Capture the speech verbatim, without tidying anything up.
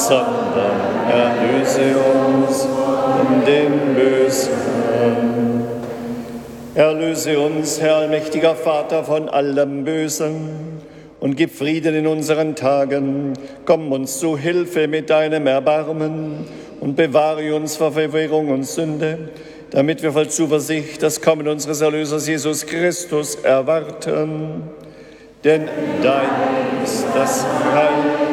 sondern erlöse uns von dem Bösen. Erlöse uns, Herr allmächtiger Vater, von allem Bösen und gib Frieden in unseren Tagen. Komm uns zu Hilfe mit deinem Erbarmen und bewahre uns vor Verwirrung und Sünde, damit wir voll Zuversicht das Kommen unseres Erlösers Jesus Christus erwarten. Denn dein ist das Reich